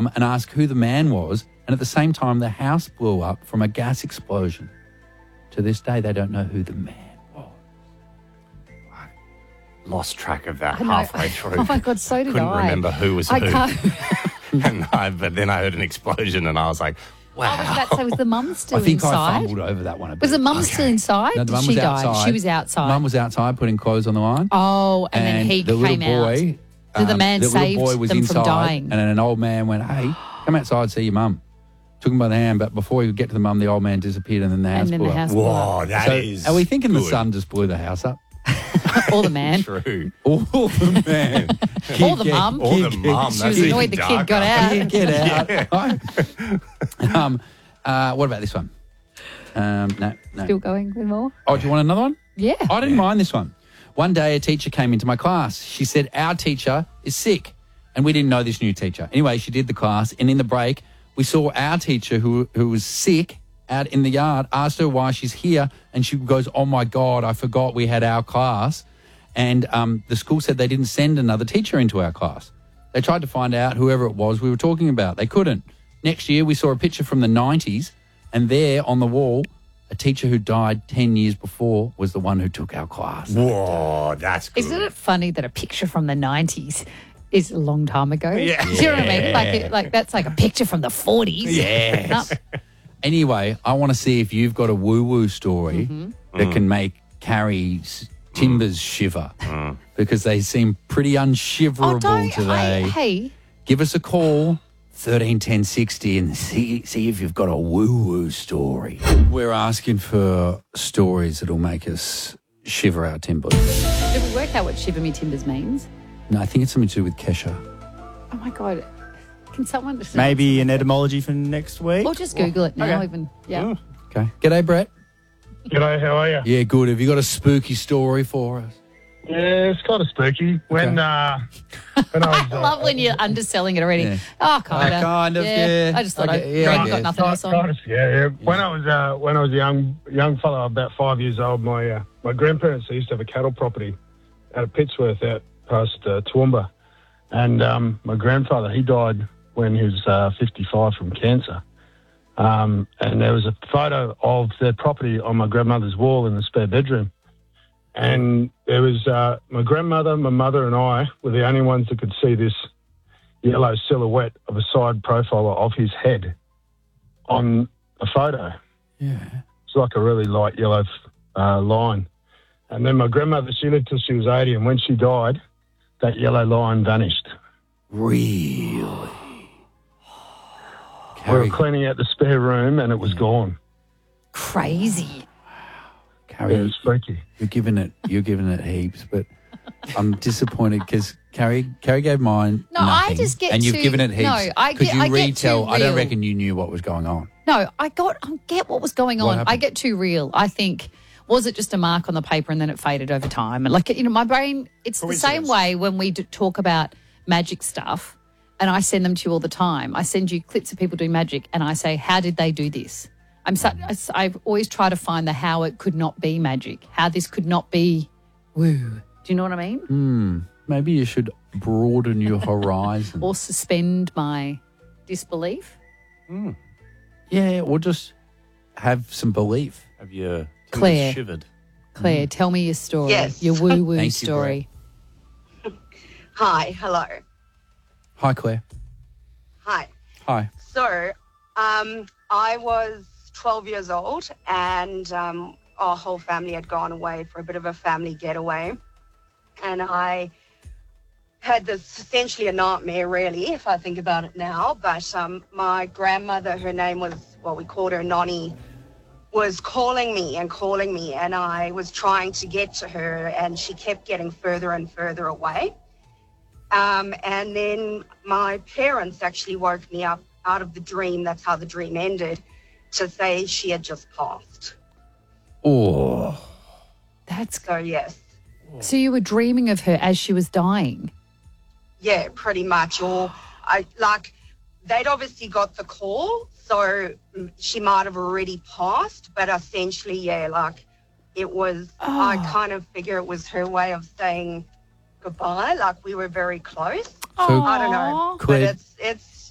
come and ask who the man was, and at the same time, the house blew up from a gas explosion. To this day, they don't know who the man was. Lost track of that I know. halfway through. Oh, my God, so did Couldn't I. remember who was I who. can't. But then I heard an explosion and I was like, wow. I was about to say, was the mum still I think I inside? fumbled over that one a bit. Was the mum still inside? No, Did the mum she was die? outside. She was outside. Mum was outside putting clothes on the line. Oh, and then he the came little boy, out. Did the man the save little boy was them inside, from dying? and then an old man went, "Hey, come outside, see your mum." Took him by the hand, but before he could get to the mum, the old man disappeared, and then the house And then blew the up. house blew Whoa, up. that So, is are we thinking the good. sun just blew the house up? Or the man. True. Or the man? Or the mum. Or the mum. She That's was annoyed even the kid got darker. out. Get out. What about this one? No. Still going with more? Oh, do you want another one? Yeah. I didn't mind this one. One day a teacher came into my class. She said, our teacher is sick. And we didn't know this new teacher. Anyway, she did the class. And in the break, we saw our teacher who was sick out in the yard, asked her why she's here. And she goes, oh, my God, I forgot we had our class. And the school said they didn't send another teacher into our class. They tried to find out whoever it was we were talking about. They couldn't. Next year, we saw a picture from the 90s. And there on the wall, a teacher who died 10 years before was the one who took our class. Whoa, that's good. Isn't it funny that a picture from the 90s is a long time ago? Yeah. Do you know what I mean? Like that's like a picture from the 40s. Yes. Anyway, I want to see if you've got a woo-woo story that can make Carrie's timbers shiver because they seem pretty unshiverable today. Hey, Give us a call, 13 10 60, and see if you've got a woo-woo story. We're asking for stories that'll make us shiver our timbers. did we work out what Shiver Me Timbers means? No, I think it's something to do with Kesha. Oh, my God. Can someone just... Maybe an etymology for next week? Or just Google it now Okay. even. Yeah. Okay. G'day, Brett. G'day, how are you? Yeah, good. Have you got a spooky story for us? Yeah, it's kind of spooky. When I was, I love when you're underselling it already. Yeah. Oh, kind of. Kind of, yeah. I just thought Okay, yeah, I I got guess. nothing else on. kind of, yeah. When I was a young fellow, about 5 years old, my grandparents used to have a cattle property out of Pittsworth out past Toowoomba, and my grandfather, he died when he was 55 from cancer. And there was a photo of their property on my grandmother's wall in the spare bedroom. And there was my grandmother, my mother, and I were the only ones that could see this yellow silhouette of a side profile of his head on a photo. Yeah. It's like a really light yellow line. And then my grandmother, she lived till she was 80, and when she died, that yellow line vanished. Really? We were cleaning out the spare room, and it was gone. Crazy. Carrie, It was freaky. you're giving it heaps, but I'm disappointed because Carrie gave mine No, I nothing, just get and you've too- given it heaps. no, I Could get- you I get retell? too I don't real. reckon you knew what was going on. No, I get what was going What on. happened? I get too real. I think, was it just a mark on the paper and then it faded over time? And like, my brain, it's the same way when we talk about magic stuff and I send them to you all the time. I send you clips of people doing magic and I say, how did they do this? I've always tried to find the how it could not be magic, how this could not be woo. Do you know what I mean? Maybe you should broaden your horizon. Or suspend my disbelief. Yeah, or just have some belief. Have your Claire. timbers shivered? Claire, tell me your story, Yes. your woo-woo Thank you, story. Hi, hello. Hi, Claire. Hi. Hi. So, I was 12 years old and our whole family had gone away for a bit of a family getaway. And I had this essentially a nightmare, really, if I think about it now. But my grandmother, her name was, well, we called her Nonnie, was calling me. And I was trying to get to her and she kept getting further and further away. And then my parents actually woke me up out of the dream. That's how the dream ended, to say she had just passed. Oh, That's So, yes. so you were dreaming of her as she was dying. Yeah, pretty much. Or they'd obviously got the call, so she might have already passed, but essentially, yeah, like it was, I kind of figure it was her way of saying goodbye, like we were very close. So, I don't know, Claire- but it's